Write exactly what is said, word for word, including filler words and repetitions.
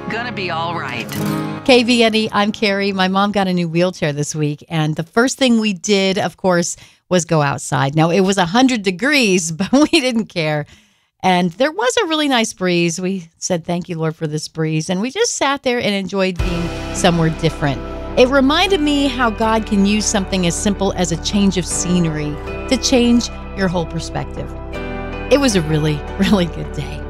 gonna be all right. K V N E, I'm Carrie. My mom got a new wheelchair this week, and the first thing we did, of course, was go outside. Now, it was one hundred degrees, but we didn't care. And there was a really nice breeze. We said, thank you, Lord, for this breeze. And we just sat there and enjoyed being somewhere different. It reminded me how God can use something as simple as a change of scenery to change your whole perspective. It was a really, really good day.